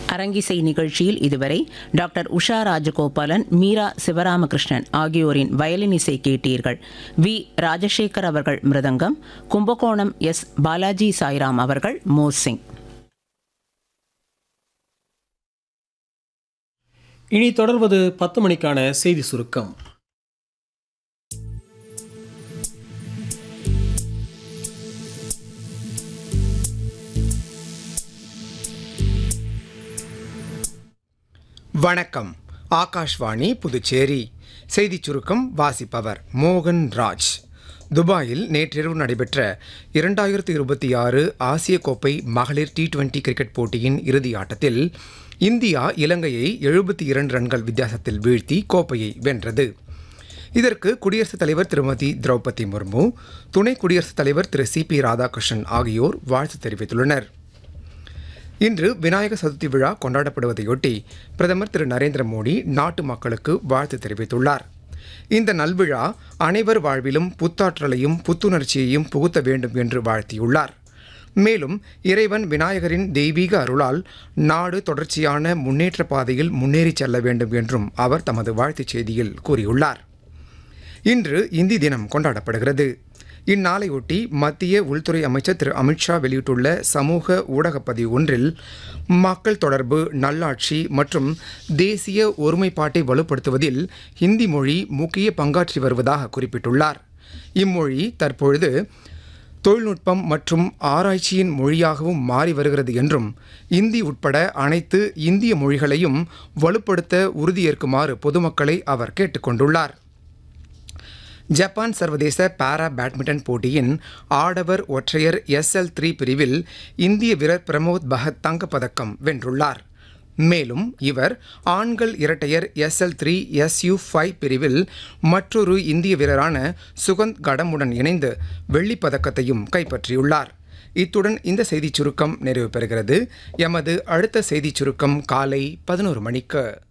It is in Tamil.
அரங்கிசை நிகழ்ச்சியில் இதுவரை டாக்டர் உஷா ராஜகோபாலன், மீரா சிவராமகிருஷ்ணன் ஆகியோரின் வயலின் இசை கேட்டீர்கள். வி ராஜசேகர் அவர்கள் மிருதங்கம், கும்பகோணம் எஸ் பாலாஜி சாய்ராம் அவர்கள் மோர்சிங். இனி தொடர்வது 10 மணிக்கான செய்தி சுருக்கம். வணக்கம். ஆகாஷ்வாணி புதுச்சேரி. செய்திச் சுருக்கம் வாசிப்பவர் மோகன் ராஜ். துபாயில் நேற்றிரவு நடைபெற்ற 2026 ஆசிய கோப்பை மகளிர் T20 கிரிக்கெட் போட்டியின் இறுதி ஆட்டத்தில் இந்தியா இலங்கையை 72 ரன்கள் வித்தியாசத்தில் வீழ்த்தி கோப்பையை வென்றது. இதற்கு குடியரசுத் தலைவர் திருமதி திரௌபதி முர்மு, துணை குடியரசுத் தலைவர் திரு CP ராதாகிருஷ்ணன் ஆகியோர் வாழ்த்து தெரிவித்துள்ளனர். இன்று விநாயகர் சதுர்த்தி விழா கொண்டாடப்படுவதையொட்டி பிரதமர் திரு நரேந்திர மோடி நாட்டு மக்களுக்கு வாழ்த்து தெரிவித்துள்ளார். இந்த நல்விழா அனைவர் வாழ்விலும் புத்தாற்றலையும் புத்துணர்ச்சியையும் புகுத்த வேண்டும் என்று வாழ்த்தியுள்ளார். மேலும் இறைவன் விநாயகரின் தெய்வீக அருளால் நாடு தொடர்ச்சியான முன்னேற்ற பாதையில் முன்னேறி செல்ல வேண்டும் என்றும் அவர் தமது வாழ்த்துச் செய்தியில் கூறியுள்ளார். இன்று இந்தி தினம் கொண்டாடப்படுகிறது. இந்நாளையொட்டி மத்திய உள்துறை அமைச்சர் திரு அமித்ஷா வெளியிட்டுள்ள சமூக ஊடகப் பதிவு ஒன்றில் மக்கள் தொடர்பு, நல்லாட்சி மற்றும் தேசிய ஒருமைப்பாட்டை வலுப்படுத்துவதில் ஹிந்தி மொழி முக்கிய பங்காற்றி வருவதாக குறிப்பிட்டுள்ளார். இம்மொழி தற்பொழுது தொழில்நுட்பம் மற்றும் ஆராய்ச்சியின் மொழியாகவும் மாறி வருகிறது என்றும் இந்தி உட்பட அனைத்து இந்திய மொழிகளையும் வலுப்படுத்த உறுதியேற்குமாறு பொதுமக்களை அவர் கேட்டுக்கொண்டுள்ளார். ஜப்பான் சர்வதேச பாரா பேட்மிண்டன் போட்டியின் ஆடவர் ஒற்றையர் SL3 பிரிவில் இந்திய வீரர் பிரமோத் பகத் தங்கப்பதக்கம் வென்றுள்ளார். மேலும் இவர் ஆண்கள் இரட்டையர் SL3 SU5 பிரிவில் மற்றொரு இந்திய வீரரான சுகந்த் கடமுடன் இணைந்து வெள்ளிப்பதக்கத்தையும் கைப்பற்றியுள்ளார். இத்துடன் இந்த செய்திச் சுருக்கம் நிறைவு பெறுகிறது. எமது அடுத்த செய்திச் சுருக்கம் காலை 11 மணிக்கு.